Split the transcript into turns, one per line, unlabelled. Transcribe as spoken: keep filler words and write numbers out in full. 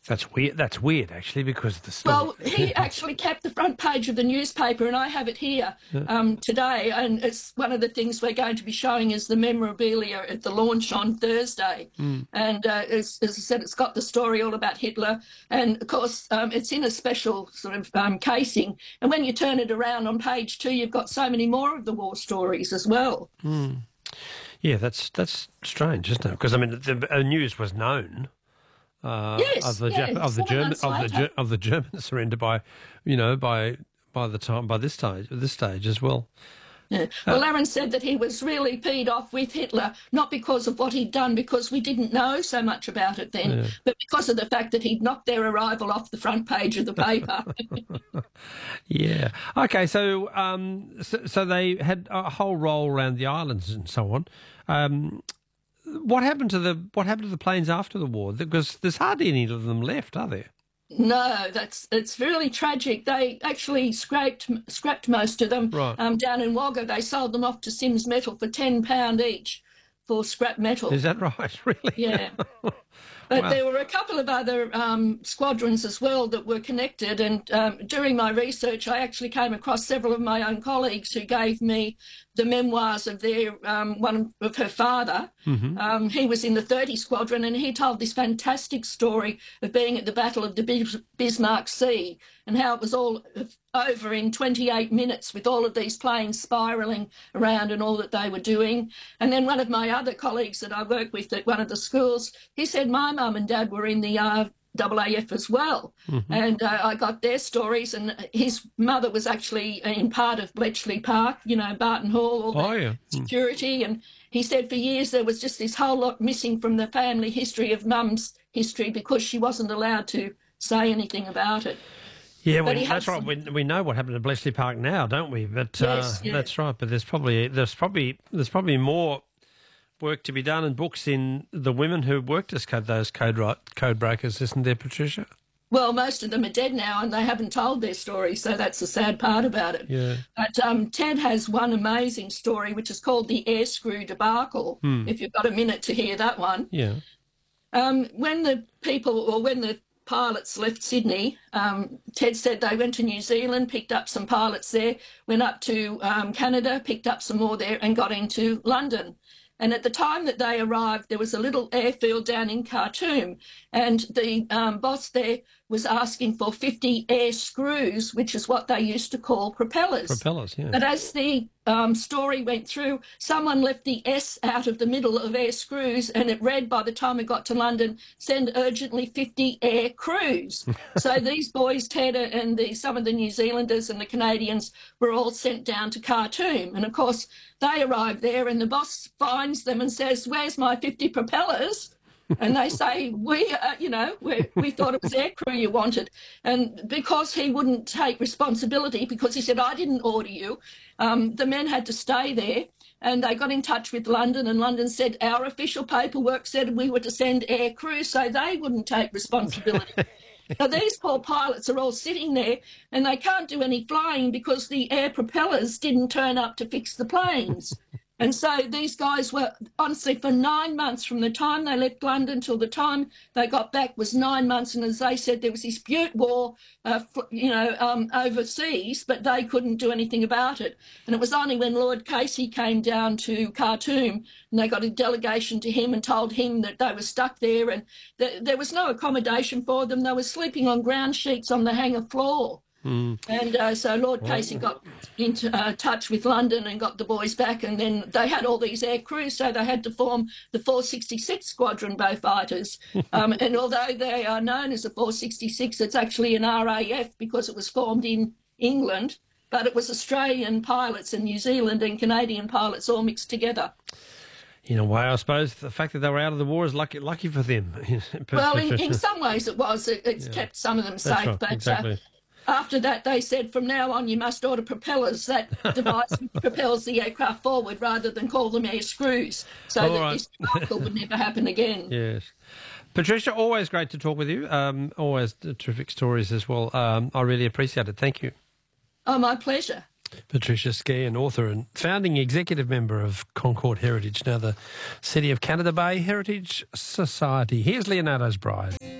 That's weird. That's weird, actually, because the story...
Well, he actually kept the front page of the newspaper, and I have it here um, today. And it's one of the things we're going to be showing is the memorabilia at the launch on Thursday. Mm. And uh, as, as I said, it's got the story all about Hitler, and of course, um, it's in a special sort of um, casing. And when you turn it around on page two, you've got so many more of the war stories as well.
Mm. Yeah, that's that's strange, isn't it? Because I mean, the, the news was known. Uh,
yes,
of the
yeah,
of the German of the of the German surrender by, you know, by by the time by this stage this stage as well.
Yeah. Well, uh, Aaron said that he was really peed off with Hitler, not because of what he'd done, because we didn't know so much about it then, yeah. but because of the fact that he'd knocked their arrival off the front page of the paper.
Yeah. Okay. So, um, so, so they had a whole roll around the islands and so on. Um, What happened to the What happened to the planes after the war? Because there's hardly any of them left, are there?
No, that's it's really tragic. They actually scraped scrapped most of them
right.
um, down in Wagga. They sold them off to Sims Metal for ten pound each for scrap metal.
Is that right? Really?
Yeah. But
wow.
there were a couple of other um, squadrons as well that were connected. And um, during my research, I actually came across several of my own colleagues who gave me the memoirs of their um, one of her father. Mm-hmm. Um, he was in the thirty Squadron, and he told this fantastic story of being at the Battle of the Bis- Bismarck Sea and how it was all over in twenty-eight minutes with all of these planes spiralling around and all that they were doing. And then one of my other colleagues that I work with at one of the schools, he said my mum and dad were in the uh, A A F as well. Mm-hmm. And uh, I got their stories, and his mother was actually in part of Bletchley Park, you know, Barton Hall, all
oh,
the
yeah.
security. And he said for years there was just this whole lot missing from the family history of mum's history because she wasn't allowed to say anything about it.
Yeah, we, that's right. We, we know what happened at Bletchley Park now, don't we? But
yes,
uh,
yeah.
that's right. But there's probably there's probably there's probably more work to be done and books in the women who worked as code, those code code breakers, isn't there, Patricia?
Well, most of them are dead now, and they haven't told their story, so that's the sad part about it.
Yeah.
But um, Ted has one amazing story, which is called the air screw debacle. Hmm. If you've got a minute to hear that one.
Yeah.
Um, when the people, or when the pilots left Sydney, um, Ted said they went to New Zealand, picked up some pilots there, went up to um, Canada, picked up some more there, and got into London. And at the time that they arrived, there was a little airfield down in Khartoum, and the um, boss there was asking for fifty air screws, which is what they used to call propellers.
Propellers, yeah.
But as the um, story went through, someone left the S out of the middle of air screws, and it read, by the time it got to London, send urgently fifty air crews. So these boys, Ted and the, some of the New Zealanders and the Canadians, were all sent down to Khartoum. And of course, they arrived there, and the boss finds them and says, "Where's my fifty propellers?" And they say, we, uh, you know, we, we thought it was aircrew you wanted. And because he wouldn't take responsibility, because he said, I didn't order you, um, the men had to stay there. And they got in touch with London, and London said, our official paperwork said we were to send aircrew, so they wouldn't take responsibility. Now, these poor pilots are all sitting there, and they can't do any flying because the air propellers didn't turn up to fix the planes. And so these guys were, honestly, for nine months, from the time they left London till the time they got back was nine months. And as they said, there was this Butte war, uh, you know, um, overseas, but they couldn't do anything about it. And it was only when Lord Casey came down to Khartoum and they got a delegation to him and told him that they were stuck there, and th- there was no accommodation for them. They were sleeping on ground sheets on the hangar floor. Mm. And uh, so Lord well, Casey got into uh, touch with London and got the boys back, and then they had all these air crews, so they had to form the four sixty-six Squadron Beaufighters. um, and although they are known as the four sixty-six, it's actually an R A F because it was formed in England, but it was Australian pilots and New Zealand and Canadian pilots all mixed together.
In a way, I suppose the fact that they were out of the war is lucky, lucky for them.
Well, in, in some ways it was. It, it's yeah. kept some of them safe,
That's right,
but...
exactly.
Uh, After that, they said, from now on, you must order propellers. That device propels the aircraft forward rather than call them air screws, so All that right. this debacle would never happen again.
Yes. Patricia, always great to talk with you. Um, always terrific stories as well. Um, I really appreciate it. Thank you.
Oh, my pleasure.
Patricia Ski, an author and founding executive member of Concord Heritage, now the City of Canada Bay Heritage Society. Here's Leonardo's Bride.